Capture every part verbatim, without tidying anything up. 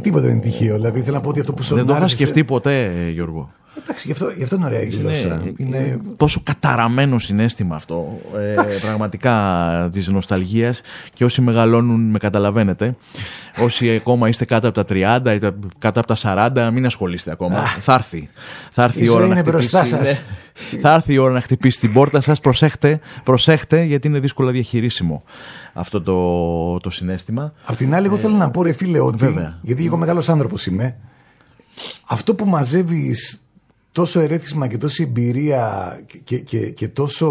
τίποτα δεν είναι τυχαίο. Δηλαδή θέλω να πω ότι αυτό που σου δεν το είχα σκεφτεί ποτέ, Γιώργο. Εντάξει, γι' αυτό, γι' αυτό είναι ωραία η γλώσσα. Είναι, είναι... τόσο καταραμένο συναίσθημα αυτό, ε, πραγματικά της νοσταλγίας, και όσοι μεγαλώνουν με καταλαβαίνετε. Όσοι ακόμα είστε κάτω από τα τριάντα ή κάτω από τα σαράντα, μην ασχολείστε ακόμα. Θα έρθει. Θα έρθει η, η ώρα να χτυπήσει. Ναι, θα έρθει η ώρα να χτυπήσει την πόρτα σας. Προσέχτε, προσέχτε, γιατί είναι δύσκολα διαχειρίσιμο αυτό το, το συναίσθημα. Απ' την άλλη, εγώ θέλω να πω, ρε φίλε, ότι. Βέβαια. Γιατί εγώ μεγάλος άνθρωπος είμαι. Αυτό που μαζεύεις τόσο ερέθισμα και τόση εμπειρία και, και, και, τόσο,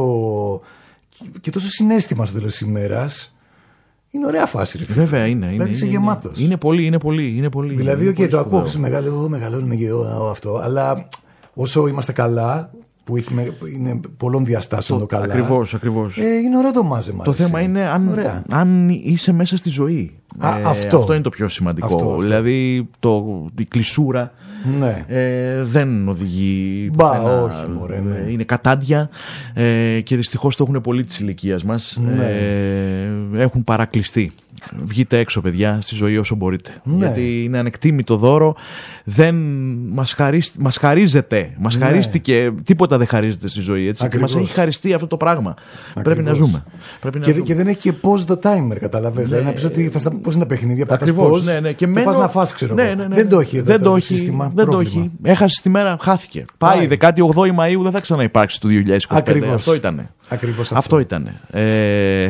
και τόσο συναίσθημα στο τέλος της ημέρας, είναι ωραία φάση. Ρε. Βέβαια είναι. Δηλαδή είσαι είναι, γεμάτος. Είναι πολύ, είναι πολύ. Είναι πολύ δηλαδή, είναι okay, το ακούω που μεγαλώνουμε, μεγαλώνουμε και αυτό, αλλά όσο είμαστε καλά, που έχει, είναι πολλών διαστάσεων το, το καλά. Ακριβώς, ακριβώς. Ε, είναι ωραίο το μάζεμα. Το θέμα είναι αν, αν είσαι μέσα στη ζωή. Α, ε, αυτό. αυτό είναι το πιο σημαντικό. Αυτό, αυτό. Δηλαδή το, η κλεισούρα ναι. ε, δεν οδηγεί. Μπα, ένα, όχι, μωρέ, ναι. Είναι κατάντια ε, και δυστυχώς το έχουν πολλοί της ηλικίας μας. Ναι. Ε, έχουν παρακλειστεί. Βγείτε έξω, παιδιά, στη ζωή όσο μπορείτε. Ναι. Γιατί είναι ανεκτήμητο δώρο. Δεν μας, χαρίσ... μας χαρίζεται. Μας ναι. χαρίστηκε. Τίποτα δεν χαρίζεται στη ζωή. Έτσι. Και μας έχει χαριστεί αυτό το πράγμα. Πρέπει να ζούμε. Πρέπει να και, ζούμε. Και δεν έχει και pause the timer, καταλαβαίνεις. Ναι. Δηλαδή να πεις ότι θα στα... πώς είναι τα παιχνίδια. Ακριβώς. Ναι, ναι. Και, και μένω... πας να φας, ξέρω ναι, εγώ. ναι, ναι. Δεν το έχει εδώ δεν το, το σύστημα. Δεν το έχει. Έχασε τη μέρα, χάθηκε. Πάει, Πάει. δεκάτη όγδοη Μαΐου δεν θα ξαναυπάρξει το δύο χιλιάδες είκοσι πέντε. Ακριβώς. Αυτό ήταν. Ακριβώς αυτό. αυτό ήταν. Ε...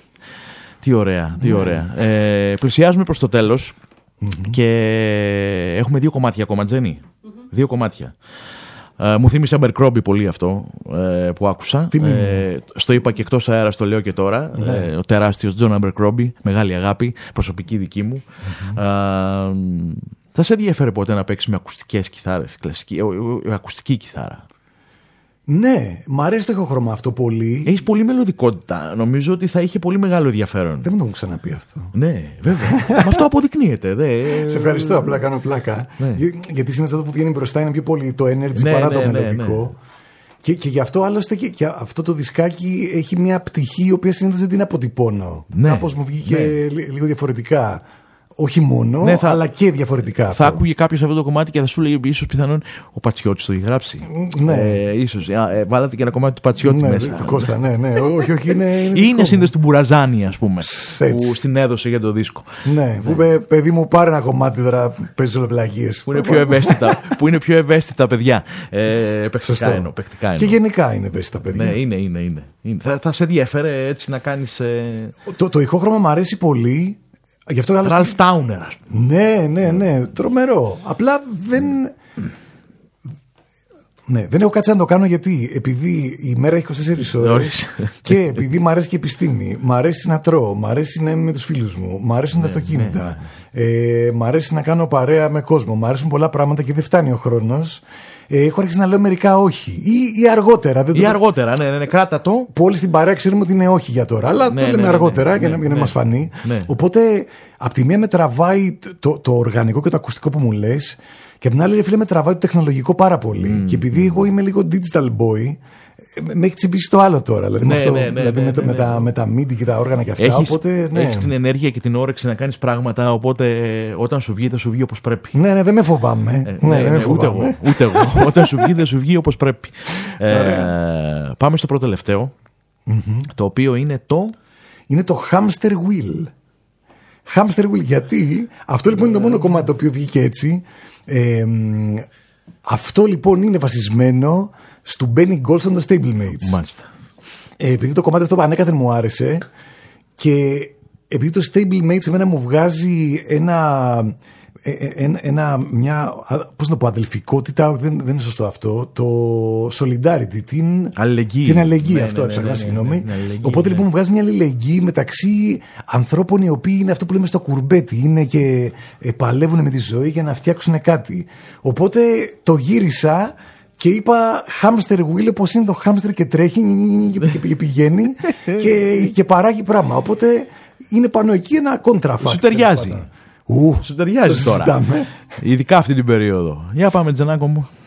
Τι ωραία, τι ωραία. Ε, πλησιάζουμε προς το τέλος mm-hmm. και έχουμε δύο κομμάτια ακόμα, Τζένι. Mm-hmm. Δύο κομμάτια. Ε, μου θύμισε Abercrombie πολύ αυτό ε, που άκουσα. Ε, στο είπα και εκτός αέρα, το λέω και τώρα. Ναι. Ε, ο τεράστιος John Abercrombie, μεγάλη αγάπη, προσωπική δική μου. Mm-hmm. Ε, θα σε ενδιαφέρε ποτέ να παίξεις με ακουστικές κιθάρες, κλασική, ε, ε, ακουστική κιθάρα? Ναι, μ' αρέσει το ηχοχρώμα αυτό πολύ. Έχεις πολύ μελωδικότητα. Νομίζω ότι θα είχε πολύ μεγάλο ενδιαφέρον. Δεν μου το έχουν ξαναπεί αυτό. Ναι, βέβαια. Αυτό αποδεικνύεται. Δε. Σε ευχαριστώ, απλά κάνω πλάκα. Ναι. Για, γιατί συνήθως αυτό που βγαίνει μπροστά είναι πιο πολύ το energy ναι, παρά ναι, το ναι, μελωδικό. Ναι, ναι. Και, και γι' αυτό άλλωστε και, και αυτό το δισκάκι έχει μια πτυχή η οποία συνήθως δεν την αποτυπώνω. Ναι, κάπως μου βγήκε ναι. λίγο διαφορετικά. Όχι μόνο, ναι, θα, αλλά και διαφορετικά. Θα αυτό. άκουγε κάποιος αυτό το κομμάτι και θα σου λέει ίσως πιθανόν ο Πατσιώτης το έχει γράψει. Ναι. Ε, ίσως. Ε, βάλατε και ένα κομμάτι του Πατσιώτη ναι, μέσα. Του Κώστα, ναι, ναι. όχι, όχι, είναι. είναι, είναι σύνδεση του Μπουραζάνη, ας πούμε. Έτσι. Που στην έδωσε για το δίσκο. Ναι, ναι. Που είπε, παιδί μου, πάρε ένα κομμάτι τώρα, παίζει ολοπλαγίες. Που είναι πιο ευαίσθητα, που είναι πιο ευαίσθητα παιδιά. Ε, παιχτικά εννοώ. Και γενικά είναι ευαίσθητα παιδιά. Ναι, είναι, είναι. είναι. είναι. Θα, θα σε ενδιαφέρε έτσι να κάνεις. Ε... Το, το ηχόχρωμα μου αρέσει πολύ. Γι' αυτό Ralph στη... Towner, ας πούμε. Ναι, ναι, ναι, τρομερό. Απλά δεν. Ναι, δεν έχω κάτσει να το κάνω γιατί επειδή η μέρα έχει είκοσι τέσσερις ώρες και επειδή μου αρέσει και η επιστήμη, μου αρέσει να τρώω, μου αρέσει να είμαι με τους φίλους μου, μου αρέσουν τα ναι, αυτοκίνητα, ναι. ε, μου αρέσει να κάνω παρέα με κόσμο, μου αρέσουν πολλά πράγματα και δεν φτάνει ο χρόνος. Ε, έχω αρχίσει να λέω μερικά όχι. Ή, ή αργότερα. Δεν ή το... αργότερα, ναι, ναι, ναι, κράτα το. Που όλοι στην παρέα ξέρουμε ότι είναι όχι για τώρα. Αλλά ναι, το λέμε ναι, αργότερα ναι, για να ναι, μην ναι, μας φανεί. Ναι. Οπότε, απ' τη μία με τραβάει το, το οργανικό και το ακουστικό που μου λες, και απ' την άλλη, ρε φίλε, με τραβάει το τεχνολογικό πάρα πολύ. Mm. Και επειδή εγώ είμαι λίγο digital boy, με έχει τσιμπήσει το άλλο τώρα. Δηλαδή, ναι, με, αυτό, ναι, ναι, δηλαδή ναι, με, ναι, ναι. με, τα, με τα μίντι και τα όργανα και αυτά. Έχεις, οπότε, ναι. έχεις την ενέργεια και την όρεξη να κάνεις πράγματα, οπότε όταν σου βγει, θα σου βγει όπως πρέπει. Ναι, ναι, δεν με φοβάμαι. Ε, ναι, ναι, δεν ναι, με φοβάμαι. Ούτε εγώ. Ούτε εγώ. Όταν σου βγει, δεν σου βγει όπως πρέπει. ε, πάμε στο πρώτο τελευταίο, mm-hmm. το οποίο είναι το... Είναι το Hamster Wheel. Hamster Wheel, γιατί αυτό λοιπόν είναι το μόνο κομμάτι το οποίο βγήκε έτσι. Ε, αυτό λοιπόν είναι βασισμένο στο Benny Golson, το Stablemates. Μάλιστα. Ε, επειδή το κομμάτι αυτό ανέκαθεν μου άρεσε και επειδή το Stablemates εμένα μου βγάζει ένα, ένα, ένα μια, πώς να το πω, αδελφικότητα, δεν, δεν είναι σωστό αυτό, το solidarity, την αλληλεγγύη. Την αλληλεγγύη, ναι, αυτό ναι, έψαχνα, ναι, συγγνώμη. Ναι, ναι, ναι, Οπότε ναι. λοιπόν μου βγάζει μια αλληλεγγύη μεταξύ ανθρώπων οι οποίοι είναι αυτό που λέμε στο κουρμπέτι, είναι και παλεύουν με τη ζωή για να φτιάξουν κάτι. Οπότε το γύρισα και είπα hamster wheel, πως είναι το hamster και τρέχει και πηγαίνει και, και παράγει πράγμα. Οπότε είναι πάνω εκεί ένα κόντραφα. Σου ταιριάζει. Ου, Σου ταιριάζει τώρα. Συζητάμε. Ειδικά αυτή την περίοδο. Για πάμε, Τζανάκο μου.